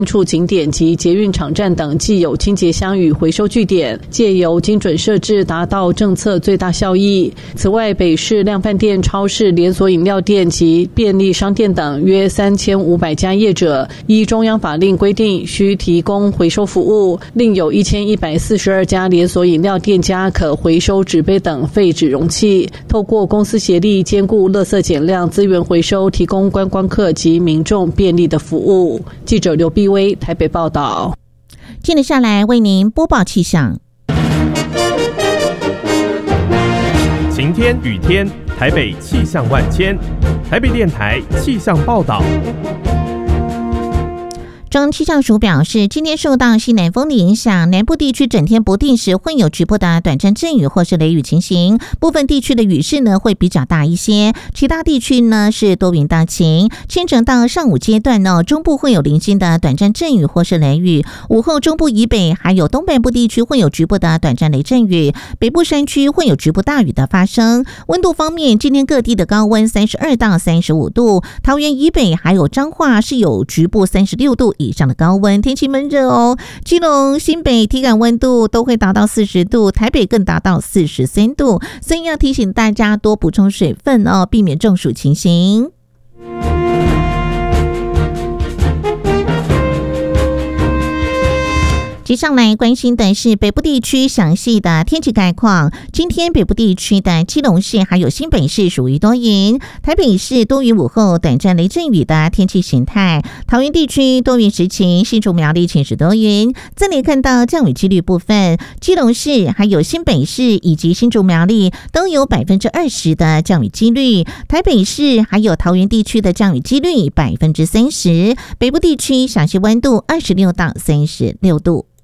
处景点及捷运场站等既有清洁箱与回收据点，借由精准设置达到政策最大效益。此外，北市量贩店、超市、连锁饮料店及便利商店等约3500家业者，依中央法令规定需提供回收服务，另有1142家连锁饮料店家可回收纸杯等废纸容器，透过公私协力兼顾垃圾减量、资源回收，提供观光客及民众便利的服务。记者刘碧薇台北报道。 接着下来为您播报气象。 晴天雨天，台北气象万千。台北电台气象报道。 中央气象署表示，今天受到西南风的影响，南部地区整天不定时会有局部的短暂阵雨或是雷雨情形，部分地区的雨势呢会比较大一些，其他地区呢是多云到晴。清晨到上午阶段呢，中部会有零星的短暂阵雨或是雷雨，午后中部以北还有东半部地区会有局部的短暂雷阵雨，北部山区会有局部大雨的发生。温度方面，今天各地的高温32到35度，桃园以北还有彰化是有局部36度以上的高温，天气闷热哦。基隆、新北体感温度都会达到40度，台北更达到43度，所以要提醒大家多补充水分哦，避免中暑情形。接下来关心的是北部地区详细的天气概况。今天北部地区的基隆市还有新北市属于多云，台北市多云午后短暂雷阵雨的天气形态，桃园地区多云时晴，新竹苗栗晴时多云。这里看到降雨几率部分，基隆市还有新北市以及新竹苗栗都有20%的降雨几率，台北市还有桃园地区的降雨几率30%。北部地区详细温度26到36度。